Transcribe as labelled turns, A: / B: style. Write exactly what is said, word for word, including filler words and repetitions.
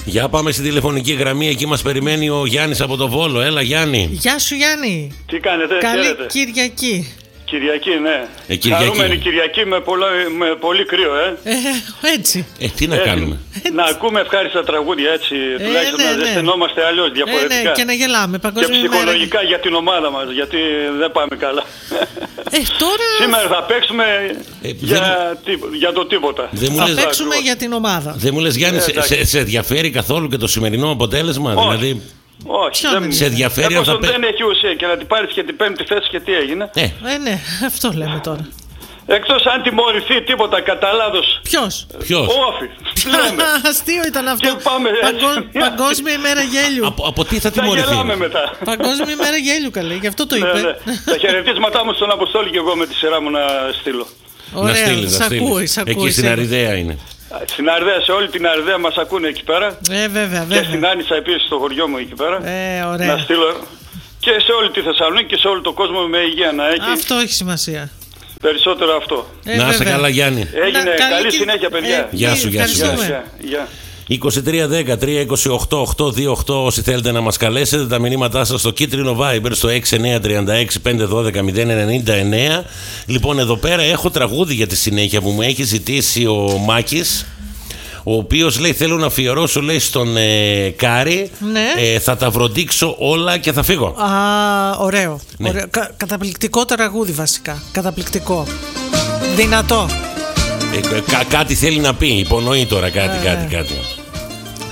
A: Για πάμε στην τηλεφωνική γραμμή. Εκεί μας περιμένει ο Γιάννης από το Βόλο. Έλα, Γιάννη.
B: Γεια σου, Γιάννη.
C: Τι κάνετε,
B: Καλή
C: χαίρετε.
B: Κυριακή.
C: Κυριακή, ναι.
A: Ε, Κυριακή.
C: Χαρούμενη Κυριακή με, πολλά, με πολύ κρύο, ε.
B: Ε, έτσι.
A: Ε, τι να
C: Έτσι.
A: κάνουμε.
C: Να ακούμε ευχάριστα τραγούδια, έτσι,
B: Ε,
C: τουλάχιστον
B: ναι,
C: να
B: ναι.
C: ζεσθενόμαστε αλλιώς διαφορετικά.
B: Ε, ναι, και να γελάμε.
C: Και
B: Παγκόσμια
C: ψυχολογικά
B: μέρα.
C: για την ομάδα μας, γιατί δεν πάμε καλά.
B: Ε, τώρα
C: Σήμερα θα παίξουμε
A: Ε,
C: για,
A: δεν-
C: τί- για το τίποτα.
A: Δεν μου
B: θα
A: λες,
B: παίξουμε
C: ακριβώς.
B: για την ομάδα.
A: δεν μου λες Γιάννη,
C: Ε,
A: σε,
C: εντάξει.
A: σε, σε ενδιαφέρει καθόλου και το σημερινό αποτέλεσμα?
C: Όχι.
A: Δηλαδή,
C: Όχι,
B: Ποιον
C: δεν...
A: σε ενδιαφέρει αν θα
C: Εφόσον
A: παί-
C: δεν έχει ουσία και να την πάρεις και την πέμπτη θέση και τι έγινε.
A: Ε,
B: Ε, ναι, αυτό λέμε τώρα.
C: Εκτός αν τιμωρηθεί τίποτα κατά λάθος.
B: Ποιος?
A: ποιος?
C: Όχι, λέμε.
B: Αστείο ήταν αυτό.
C: Και πάμε έτσι.
B: Παγκο- Παγκόσμια ημέρα γέλιου.
A: από, από τι θα
C: Θα
A: τιμωρηθεί?
C: γελάμε μετά.
B: Παγκόσμια ημέρα γέλιου, καλέ. Γι' αυτό το
C: Ναι,
B: είπε.
C: ναι. Τα χαιρετίσματά μου στον Αποστόλη και εγώ με τη σειρά μου να στείλω.
A: Να
B: Ωραία,
A: στείλεις,
B: σ'
A: να
B: ακούει,
A: στείλεις.
B: σ' ακούει.
A: Εκεί στην
B: σίγουρα.
A: Αριδαία είναι.
C: Στην Αρδέα, σε όλη την Αρδέα μας ακούνε εκεί πέρα.
B: Ε, βέβαια,
C: Και στην
B: βέβαια.
C: Άνισα επίσης στο χωριό μου εκεί πέρα.
B: Ε,
C: Να
B: ωραία.
C: στείλω. Και σε όλη τη Θεσσαλονίκη και σε όλο τον κόσμο με υγεία να έχει.
B: Αυτό έχει σημασία.
C: Περισσότερο αυτό.
B: Ε,
A: Να είσαι
B: βέβαια.
A: καλά, Γιάννη.
C: Έγινε.
B: Να-
C: Καλή
B: και-
C: συνέχεια, παιδιά.
B: Ε,
A: Γεια σου, γεια σου,
C: Γεια,
B: ευχαριστούμε.
C: γεια, γεια.
A: είκοσι τρία δέκα τρία είκοσι οκτώ οκτώ δύο οκτώ όσοι θέλετε να μας καλέσετε, τα μηνύματά σας στο κίτρινο Viber στο έξι εννιά τρία έξι πέντε ένα δύο μηδέν εννιά εννιά. Λοιπόν, εδώ πέρα έχω τραγούδι για τη συνέχεια που μου έχει ζητήσει ο Μάκης, ο οποίος λέει θέλω να αφιερώσω, λέει, στον ε, Κάρη.
B: Ναι.
A: Ε, θα τα βροντίξω όλα και θα φύγω.
B: Α, ωραίο.
A: Ναι.
B: ωραίο. Κα- καταπληκτικό τραγούδι βασικά. Καταπληκτικό. Δυνατό.
A: Ε, κα- κάτι θέλει να πει, υπονοεί τώρα κάτι,
B: Ε,
A: κάτι, κάτι.